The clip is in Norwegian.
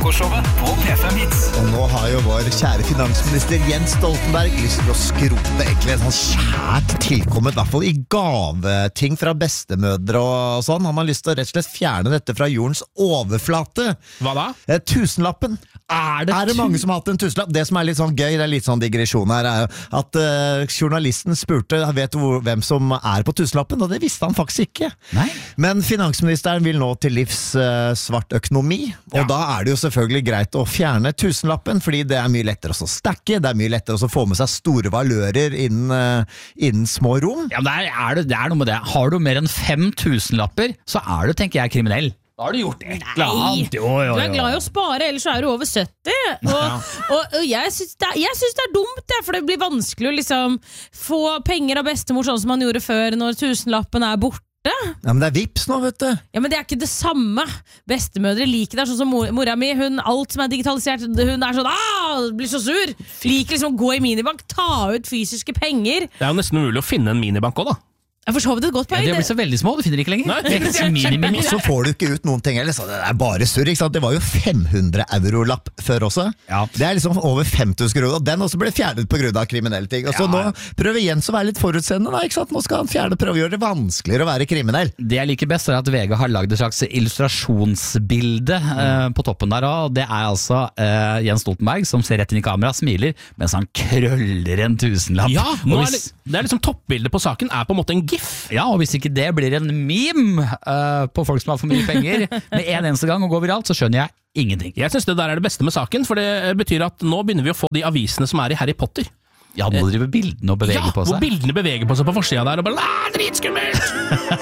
Morgenshowet på P5 Hits. Og nå har jo vår kjære finansminister Jens Stoltenberg lyst til å skrote egentlig en sånn kjært tilkommet, i hvert fall i gaveting fra bestemødre og sånn. Han har lyst til å rett og slett fjerne dette fra jordens overflate. Hva da? Tusenlappen. Er det mange som har hatt en tusenlapp? Det som er litt sånn gøy, det er litt sånn digresjon her, er jo at journalisten spurte, vet du hvem som er på tusenlappen? Og det visste han faktisk ikke. Nei. Men finansministeren vil nå til livs svart økonomi, og da er det jo selvfølgelig greit å fjerne tusenlappen, fordi det er mye lettere å stakke, det er mye lettere å få med seg store valører innen små rom. Ja, men det er noe med det. Har du mer enn 5000-lapper, så er du, tenker jeg, kriminell. Da har du gjort et eller annet. Jo. Du er glad i å spare, ellers er du over 70. Og jeg synes det er dumt, for det blir vanskelig å liksom få penger av bestemor sånn som man gjorde før, når tusenlappen er borte. Ja, men det er vips nå, vet du. Ja, men det er ikke det samme. Bestemødre liker det, sånn som mora mi. Alt som er digitalisert, hun er sånn, blir så sur. Liker liksom å gå i minibank, ta ut fysiske penger. Det er jo nesten umulig å finne en minibank også da. Jeg forstår det et godt poeng. Ja, de blir så veldig små, du finner ikke lenger. Nei, Og så får du ikke ut noen ting ellers. Det er bare surr, ikke sant? Det var jo 500 euro-lapp før også. Ja. Det er liksom over 5000 kroner, og den også ble fjernet på grunn av kriminelle ting. Og så nå prøver Jens å være litt forutseende, da, ikke sant? Nå skal han prøve å gjøre det vanskeligere å være kriminell. Det jeg liker best er at VG har laget et slags illustrasjonsbilde på toppen der, og det er altså Jens Stoltenberg som ser rett inn i kamera, smiler, mens han krøller en tusenlapp. Ja, det er liksom toppbildet på saken er på en måte en gif. Ja, og hvis ikke det blir en meme på folk som har for mye penger med en eneste gang og går viralt, så skjønner jeg ingenting. Jeg synes det der er det beste med saken, for det betyr at nå begynner vi å få de avisene som er i Harry Potter. Ja, nå driver bildene og beveger på seg. Ja, hvor bildene beveger på seg på forsiden der, og bare, drittskummelt!